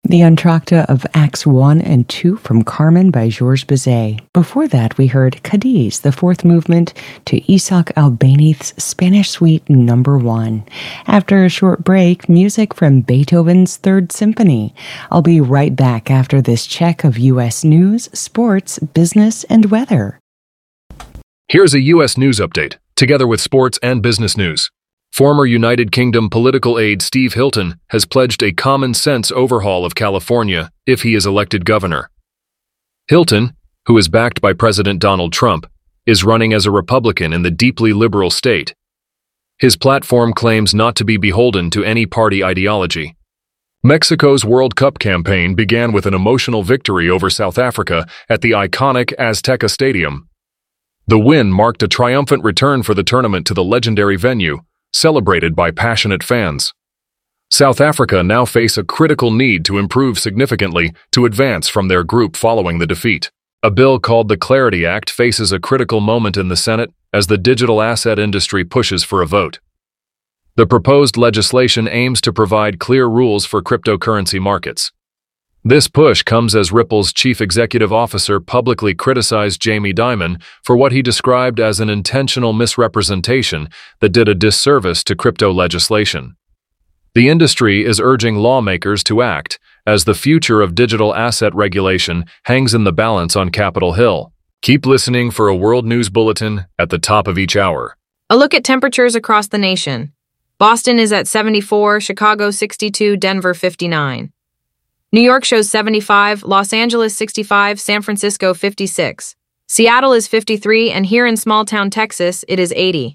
The Entr'acte of Acts 1 and 2 from Carmen by Georges Bizet. Before that, we heard Cadiz, the fourth movement to Isaac Albéniz's Spanish Suite No. 1. After a short break, music from Beethoven's Third Symphony. I'll be right back after this check of U.S. news, sports, business, and weather. Here's a U.S. news update, together with sports and business news. Former United Kingdom political aide Steve Hilton has pledged a common-sense overhaul of California if he is elected governor. Hilton, who is backed by President Donald Trump, is running as a Republican in the deeply liberal state. His platform claims not to be beholden to any party ideology. Mexico's World Cup campaign began with an emotional victory over South Africa at the iconic Azteca Stadium. The win marked a triumphant return for the tournament to the legendary venue, celebrated by passionate fans. South Africa now face a critical need to improve significantly to advance from their group following the defeat. A bill called the Clarity Act faces a critical moment in the Senate as the digital asset industry pushes for a vote. The proposed legislation aims to provide clear rules for cryptocurrency markets. This push comes as Ripple's chief executive officer publicly criticized Jamie Dimon for what he described as an intentional misrepresentation that did a disservice to crypto legislation. The industry is urging lawmakers to act, as the future of digital asset regulation hangs in the balance on Capitol Hill. Keep listening for a World News Bulletin at the top of each hour. A look at temperatures across the nation. Boston is at 74, Chicago 62, Denver 59. New York shows 75, Los Angeles 65, San Francisco 56. Seattle is 53, and here in small-town Texas, it is 80.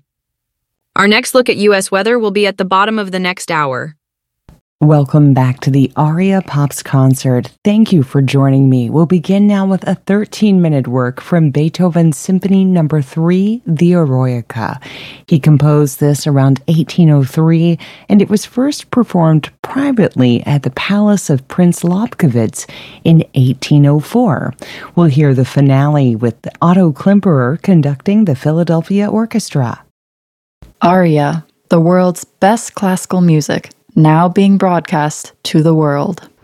Our next look at U.S. weather will be at the bottom of the next hour. Welcome back to the Aria Pops concert. Thank you for joining me. We'll begin now with a 13-minute work from Beethoven's Symphony No. 3, the Eroica. He composed this around 1803, and it was first performed privately at the Palace of Prince Lobkowitz in 1804. We'll hear the finale with Otto Klemperer conducting the Philadelphia Orchestra. Aria, the world's best classical music, now being broadcast to the world.